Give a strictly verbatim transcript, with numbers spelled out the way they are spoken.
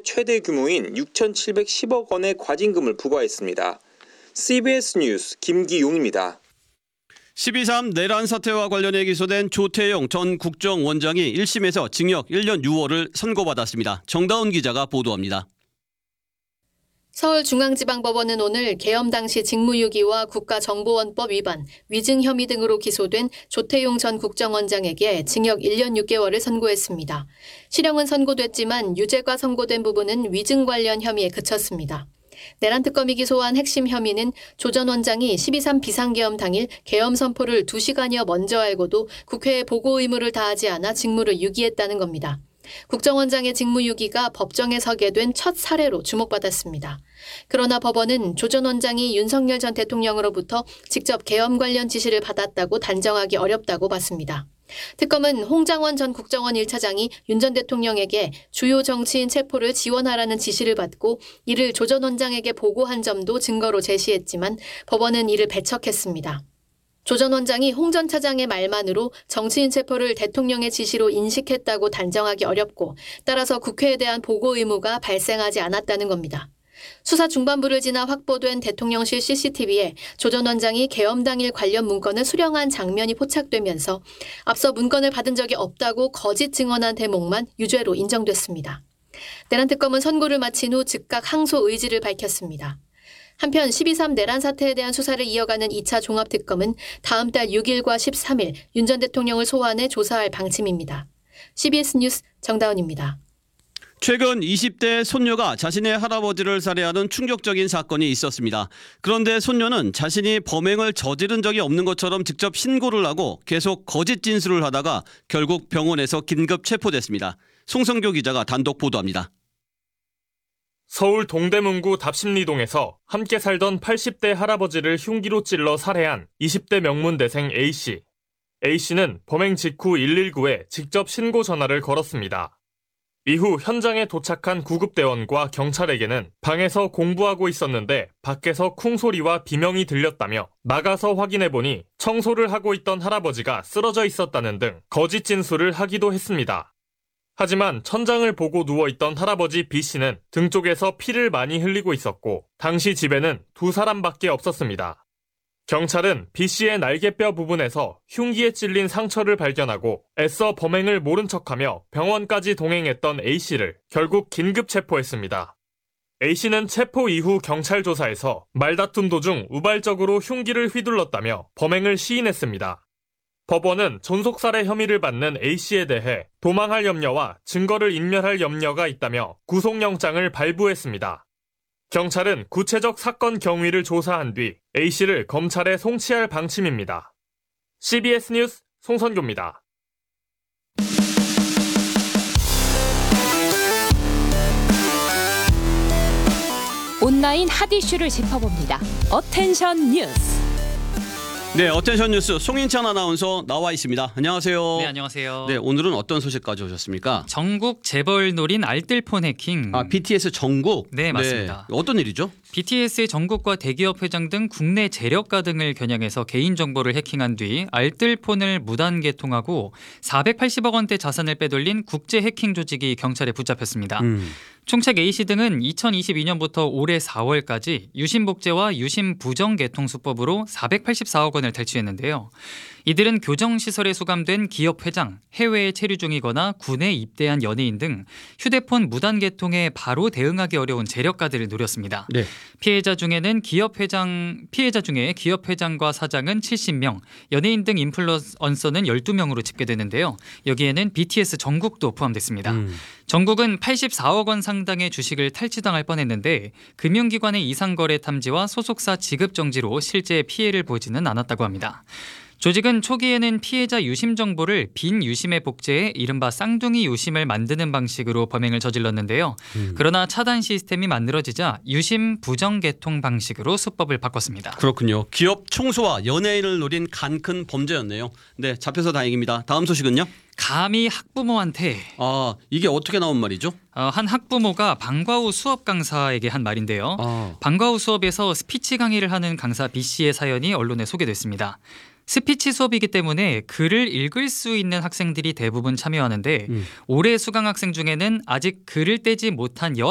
최대 규모인 육천칠백십억 원의 과징금을 부과했습니다. 씨비에스 뉴스 김기용입니다. 십이 삼 내란 사태와 관련해 기소된 조태용 전 국정원장이 일 심에서 징역 일 년 유 월을 선고받았습니다. 정다운 기자가 보도합니다. 서울중앙지방법원은 오늘 계엄 당시 직무유기와 국가정보원법 위반, 위증 혐의 등으로 기소된 조태용 전 국정원장에게 징역 일 년 육 개월을 선고했습니다. 실형은 선고됐지만 유죄가 선고된 부분은 위증 관련 혐의에 그쳤습니다. 내란특검이 기소한 핵심 혐의는 조 전 원장이 십이 삼 비상계엄 당일 계엄 선포를 두 시간여 먼저 알고도 국회에 보고 의무를 다하지 않아 직무를 유기했다는 겁니다. 국정원장의 직무유기가 법정에 서게 된 첫 사례로 주목받았습니다. 그러나 법원은 조 전 원장이 윤석열 전 대통령으로부터 직접 계엄 관련 지시를 받았다고 단정하기 어렵다고 봤습니다. 특검은 홍장원 전 국정원 일 차장이 윤 전 대통령에게 주요 정치인 체포를 지원하라는 지시를 받고 이를 조 전 원장에게 보고한 점도 증거로 제시했지만 법원은 이를 배척했습니다. 조 전 원장이 홍 전 차장의 말만으로 정치인 체포를 대통령의 지시로 인식했다고 단정하기 어렵고 따라서 국회에 대한 보고 의무가 발생하지 않았다는 겁니다. 수사 중반부를 지나 확보된 대통령실 씨씨티비에 조 전 원장이 계엄 당일 관련 문건을 수령한 장면이 포착되면서 앞서 문건을 받은 적이 없다고 거짓 증언한 대목만 유죄로 인정됐습니다. 내란특검은 선고를 마친 후 즉각 항소 의지를 밝혔습니다. 한편 십이 삼 내란 사태에 대한 수사를 이어가는 이 차 종합특검은 다음 달 육 일과 십삼 일 윤 전 대통령을 소환해 조사할 방침입니다. 씨비에스 뉴스 정다운입니다. 최근 이십 대 손녀가 자신의 할아버지를 살해하는 충격적인 사건이 있었습니다. 그런데 손녀는 자신이 범행을 저지른 적이 없는 것처럼 직접 신고를 하고 계속 거짓 진술을 하다가 결국 병원에서 긴급 체포됐습니다. 송성교 기자가 단독 보도합니다. 서울 동대문구 답심리동에서 함께 살던 팔십 대 할아버지를 흉기로 찔러 살해한 이십 대 명문대생 A씨. A씨는 범행 직후 일일구에 직접 신고 전화를 걸었습니다. 이후 현장에 도착한 구급대원과 경찰에게는 방에서 공부하고 있었는데 밖에서 쿵소리와 비명이 들렸다며 나가서 확인해보니 청소를 하고 있던 할아버지가 쓰러져 있었다는 등 거짓 진술을 하기도 했습니다. 하지만 천장을 보고 누워있던 할아버지 B씨는 등 쪽에서 피를 많이 흘리고 있었고 당시 집에는 두 사람밖에 없었습니다. 경찰은 B씨의 날개뼈 부분에서 흉기에 찔린 상처를 발견하고 애써 범행을 모른 척하며 병원까지 동행했던 A씨를 결국 긴급 체포했습니다. A씨는 체포 이후 경찰 조사에서 말다툼 도중 우발적으로 흉기를 휘둘렀다며 범행을 시인했습니다. 법원은 존속살해 혐의를 받는 A씨에 대해 도망할 염려와 증거를 인멸할 염려가 있다며 구속영장을 발부했습니다. 경찰은 구체적 사건 경위를 조사한 뒤 A씨를 검찰에 송치할 방침입니다. 씨비에스 뉴스 송선교입니다. 온라인 핫 이슈를 짚어봅니다. 어텐션 뉴스. 네, 어텐션 뉴스 송인찬 아나운서 나와 있습니다. 안녕하세요. 네, 안녕하세요. 네, 오늘은 어떤 소식 가져오셨습니까? 전국 재벌 노린 알뜰폰 해킹. 아, 비티에스 전국? 네, 맞습니다. 네, 어떤 일이죠? 비티에스의 전국과 대기업 회장 등 국내 재력가 등을 겨냥해서 개인정보를 해킹한 뒤 알뜰폰을 무단 개통하고 사백팔십억 원대 자산을 빼돌린 국제 해킹 조직이 경찰에 붙잡혔습니다. 음. 총책 A씨 등은 이천이십이 년부터 올해 사월까지 유심복제와 유심부정개통수법으로 사백팔십사억 원을 탈취했는데요. 이들은 교정시설에 수감된 기업 회장, 해외에 체류 중이거나 군에 입대한 연예인 등 휴대폰 무단 개통에 바로 대응하기 어려운 재력가들을 노렸습니다. 네. 피해자 중에는 기업 회장, 피해자 중에 기업 회장과 사장은 칠십 명, 연예인 등 인플루언서는 열두 명으로 집계되는데요. 여기에는 비티에스 전국도 포함됐습니다. 음. 전국은 팔십사억 원 상당의 주식을 탈취당할 뻔했는데 금융기관의 이상거래 탐지와 소속사 지급 정지로 실제 피해를 보지는 않았다고 합니다. 조직은 초기에는 피해자 유심 정보를 빈 유심에 복제해 이른바 쌍둥이 유심을 만드는 방식으로 범행을 저질렀는데요. 음. 그러나 차단 시스템이 만들어지자 유심 부정 개통 방식으로 수법을 바꿨습니다. 그렇군요. 기업 총수와 연예인을 노린 간 큰 범죄였네요. 네, 잡혀서 다행입니다. 다음 소식은요? 감히 학부모한테. 아, 이게 어떻게 나온 말이죠? 어, 한 학부모가 방과후 수업 강사에게 한 말인데요. 아. 방과후 수업에서 스피치 강의를 하는 강사 B씨의 사연이 언론에 소개됐습니다. 스피치 수업이기 때문에 글을 읽을 수 있는 학생들이 대부분 참여하는데 음. 올해 수강 학생 중에는 아직 글을 떼지 못한 여